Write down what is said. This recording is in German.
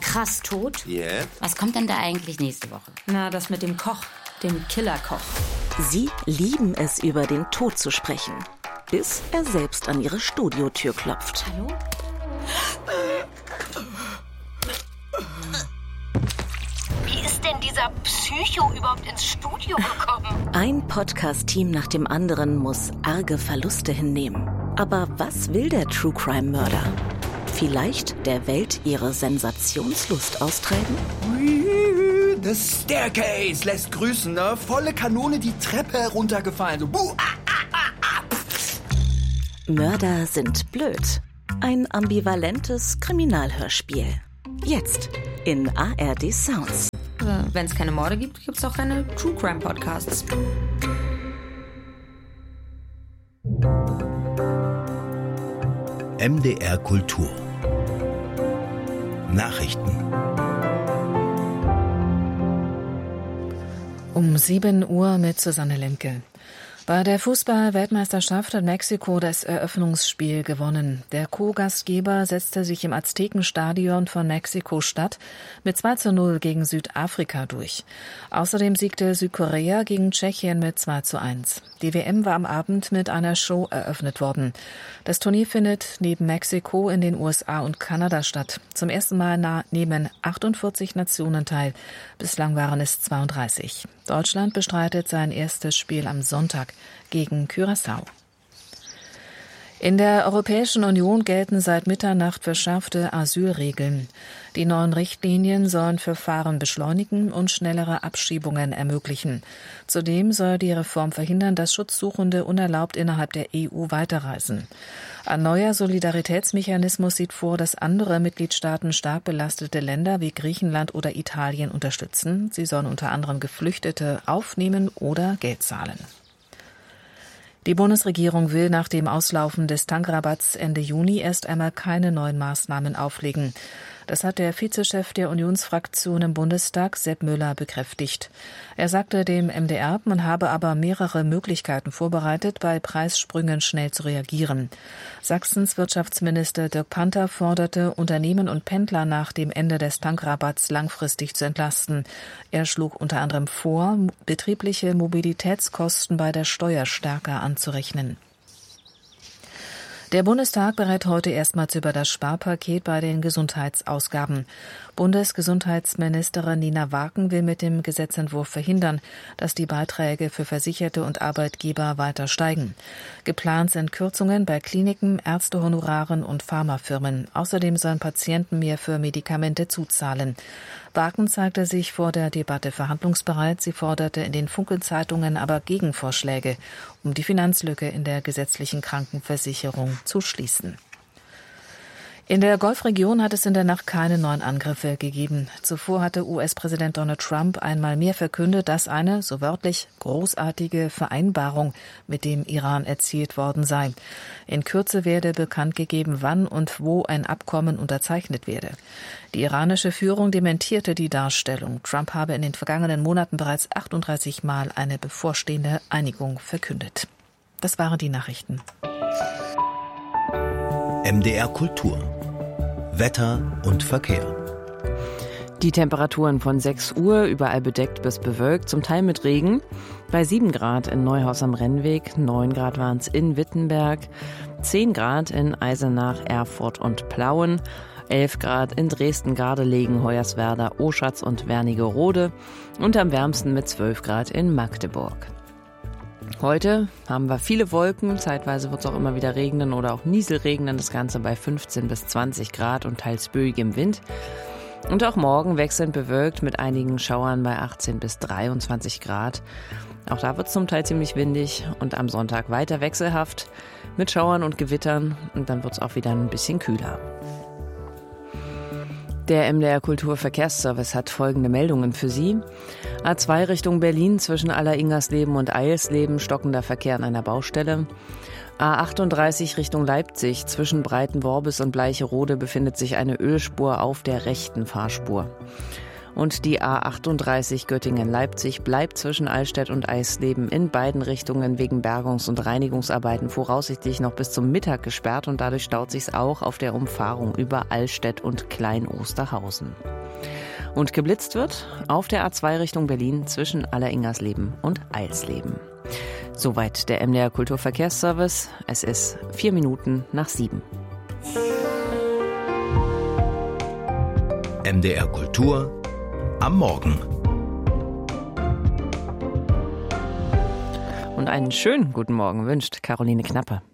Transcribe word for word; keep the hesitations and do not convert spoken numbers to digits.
krass tot. Ja. Yeah. Was kommt denn da eigentlich nächste Woche? Na, das mit dem Koch, dem Killerkoch. Sie lieben es, über den Tod zu sprechen, bis er selbst an ihre Studiotür klopft. Hallo? Wie ist denn dieser Psycho überhaupt ins Studio gekommen? Ein Podcast-Team nach dem anderen muss arge Verluste hinnehmen. Aber was will der True-Crime-Mörder? Vielleicht der Welt ihre Sensationslust austreiben? The Staircase lässt grüßen, ne? Volle Kanone die Treppe heruntergefallen. So, buh, ah, ah, ah, ah. Mörder sind blöd. Ein ambivalentes Kriminalhörspiel. Jetzt in A R D Sounds. Wenn es keine Morde gibt, gibt es auch keine True Crime Podcasts. M D R Kultur. Nachrichten. Um sieben Uhr mit Susanne Lemke. Bei der Fußball-Weltmeisterschaft hat Mexiko das Eröffnungsspiel gewonnen. Der Co-Gastgeber setzte sich im Aztekenstadion von Mexiko-Stadt mit zwei zu null gegen Südafrika durch. Außerdem siegte Südkorea gegen Tschechien mit zwei zu eins. Die W M war am Abend mit einer Show eröffnet worden. Das Turnier findet neben Mexiko in den U S A und Kanada statt. Zum ersten Mal nehmen achtundvierzig Nationen teil. Bislang waren es zweiunddreißig. Deutschland bestreitet sein erstes Spiel am Sonntag gegen Curaçao. In der Europäischen Union gelten seit Mitternacht verschärfte Asylregeln. Die neuen Richtlinien sollen Verfahren beschleunigen und schnellere Abschiebungen ermöglichen. Zudem soll die Reform verhindern, dass Schutzsuchende unerlaubt innerhalb der E U weiterreisen. Ein neuer Solidaritätsmechanismus sieht vor, dass andere Mitgliedstaaten stark belastete Länder wie Griechenland oder Italien unterstützen. Sie sollen unter anderem Geflüchtete aufnehmen oder Geld zahlen. Die Bundesregierung will nach dem Auslaufen des Tankrabatts Ende Juni erst einmal keine neuen Maßnahmen auflegen. Das hat der Vizechef der Unionsfraktion im Bundestag, Sepp Müller, bekräftigt. Er sagte dem M D R, man habe aber mehrere Möglichkeiten vorbereitet, bei Preissprüngen schnell zu reagieren. Sachsens Wirtschaftsminister Dirk Panther forderte, Unternehmen und Pendler nach dem Ende des Tankrabatts langfristig zu entlasten. Er schlug unter anderem vor, betriebliche Mobilitätskosten bei der Steuer stärker anzurechnen. Der Bundestag berät heute erstmals über das Sparpaket bei den Gesundheitsausgaben. Bundesgesundheitsministerin Nina Waken will mit dem Gesetzentwurf verhindern, dass die Beiträge für Versicherte und Arbeitgeber weiter steigen. Geplant sind Kürzungen bei Kliniken, Ärztehonoraren und Pharmafirmen. Außerdem sollen Patienten mehr für Medikamente zuzahlen. Waken zeigte sich vor der Debatte verhandlungsbereit. Sie forderte in den Funke-Zeitungen aber Gegenvorschläge, um die Finanzlücke in der gesetzlichen Krankenversicherung zu schließen. In der Golfregion hat es in der Nacht keine neuen Angriffe gegeben. Zuvor hatte U S-Präsident Donald Trump einmal mehr verkündet, dass eine, so wörtlich, großartige Vereinbarung mit dem Iran erzielt worden sei. In Kürze werde bekannt gegeben, wann und wo ein Abkommen unterzeichnet werde. Die iranische Führung dementierte die Darstellung. Trump habe in den vergangenen Monaten bereits achtunddreißig Mal eine bevorstehende Einigung verkündet. Das waren die Nachrichten. M D R Kultur. Wetter und Verkehr. Die Temperaturen von sechs Uhr, überall bedeckt bis bewölkt, zum Teil mit Regen. Bei sieben Grad in Neuhaus am Rennweg, neun Grad waren es in Wittenberg, zehn Grad in Eisenach, Erfurt und Plauen, elf Grad in Dresden, Gardelegen, Hoyerswerda, Oschatz und Wernigerode und am wärmsten mit zwölf Grad in Magdeburg. Heute haben wir viele Wolken, zeitweise wird es auch immer wieder regnen oder auch Nieselregnen, das Ganze bei fünfzehn bis zwanzig Grad und teils böigem Wind. Und auch morgen wechselnd bewölkt mit einigen Schauern bei achtzehn bis dreiundzwanzig Grad. Auch da wird es zum Teil ziemlich windig und am Sonntag weiter wechselhaft mit Schauern und Gewittern und dann wird es auch wieder ein bisschen kühler. Der M D R Kulturverkehrsservice hat folgende Meldungen für Sie. A zwei Richtung Berlin zwischen Alleringersleben und Eilsleben, stockender Verkehr an einer Baustelle. A achtunddreißig Richtung Leipzig zwischen Breitenworbis und Bleicherode befindet sich eine Ölspur auf der rechten Fahrspur. Und die A achtunddreißig Göttingen-Leipzig bleibt zwischen Allstedt und Eisleben in beiden Richtungen wegen Bergungs- und Reinigungsarbeiten voraussichtlich noch bis zum Mittag gesperrt. Und dadurch staut sich's auch auf der Umfahrung über Allstedt und Klein-Osterhausen. Und geblitzt wird auf der A zwei Richtung Berlin zwischen Alleringersleben und Eilsleben. Soweit der M D R Kulturverkehrsservice. Es ist vier Minuten nach sieben. M D R Kultur am Morgen. Und einen schönen guten Morgen wünscht Caroline Knappe.